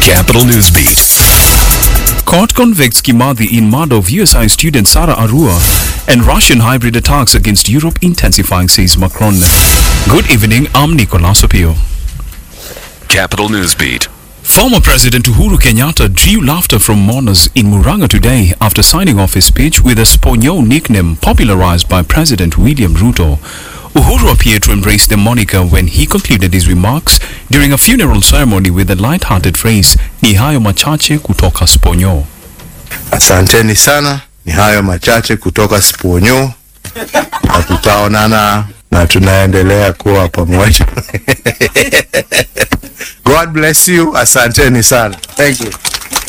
Capital News Beat. Court convicts Kimathi in murder of USI student Sara Arua, and Russian hybrid attacks against Europe intensifying, says Macron. Good evening, I'm Nicolas Opio. Capital News Beat. Former President Uhuru Kenyatta drew laughter from mourners in Murang'a today after signing off his speech with a Sponyo nickname popularized by President William Ruto. Uhuru appeared to embrace the moniker when he concluded his remarks during a funeral ceremony with the light-hearted phrase, "Ni hayo machache kutoka Sponyo." Asanteni sana, ni hayo machache kutoka Sponyo. Na tutaonana na tunaendelea kuwa pamoja. God bless you. Asanteni sana. Thank you.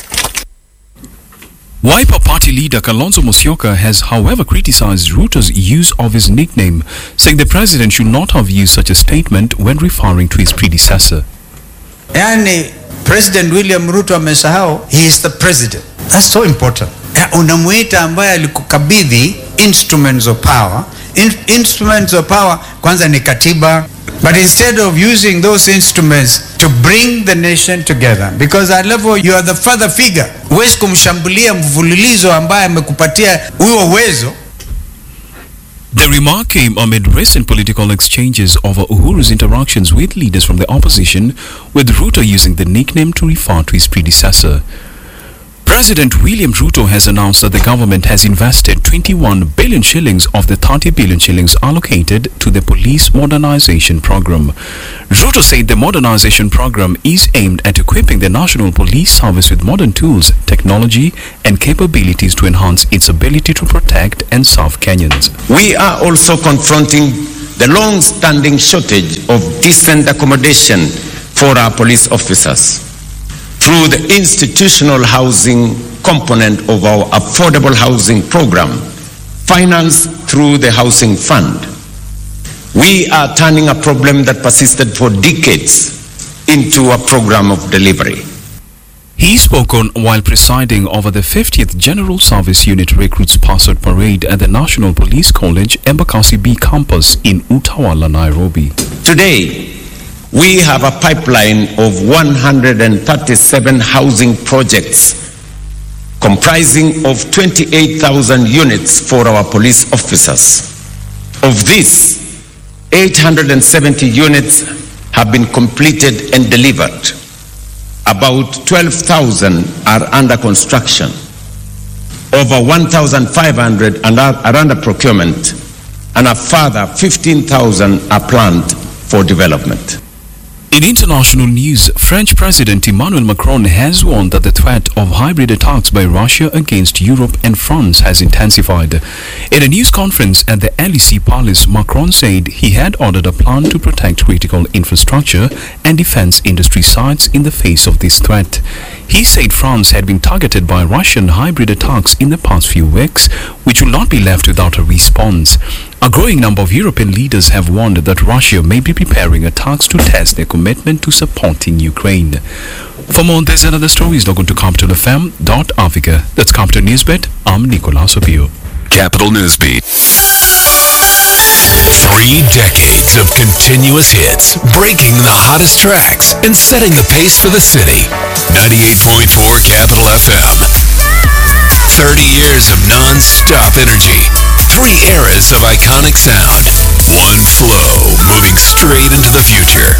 Wiper Party leader Kalonzo Musyoka has, however, criticized Ruto's use of his nickname, saying the president should not have used such a statement when referring to his predecessor. Yani, President William Ruto amesahau, he is the president. That's so important. Unamuita ambaye alikukabidhi instruments of power. Instruments of power kwanza ni katiba. But instead of using those instruments to bring the nation together, because at level you are the father figure, huwezi kumshambulia mvululizo ambaye amekupatia huo uwezo. The remark came amid recent political exchanges over Uhuru's interactions with leaders from the opposition, with Ruto using the nickname to refer to his predecessor. President William Ruto has announced that the government has invested 21 billion shillings of the 30 billion shillings allocated to the police modernization program. Ruto said the modernization program is aimed at equipping the National Police Service with modern tools, technology, and capabilities to enhance its ability to protect and serve Kenyans. We are also confronting the long-standing shortage of decent accommodation for our police officers through the institutional housing component of our affordable housing program, financed through the Housing Fund. We are turning a problem that persisted for decades into a program of delivery. He spoke on while presiding over the 50th General Service Unit Recruits Pass-Out Parade at the National Police College Embakasi B campus in Utawala, Nairobi. Today, we have a pipeline of 137 housing projects comprising of 28,000 units for our police officers. Of this, 870 units have been completed and delivered. About 12,000 are under construction. Over 1,500 are under procurement, and a further 15,000 are planned for development. In international news, French President Emmanuel Macron has warned that the threat of hybrid attacks by Russia against Europe and France has intensified. In a news conference at the Élysée Palace, Macron said he had ordered a plan to protect critical infrastructure and defense industry sites in the face of this threat. He said France had been targeted by Russian hybrid attacks in the past few weeks, which will not be left without a response. A growing number of European leaders have warned that Russia may be preparing attacks to test their commitment to supporting Ukraine. For more on this and other stories, log on to capitalfm.africa. That's Capital Newsbeat. I'm Nicolas Opio. Capital News Beat. 3 decades of continuous hits, breaking the hottest tracks and setting the pace for the city. 98.4 Capital FM. 30 years of non-stop energy. 3 eras of iconic sound. One flow, moving straight into the future.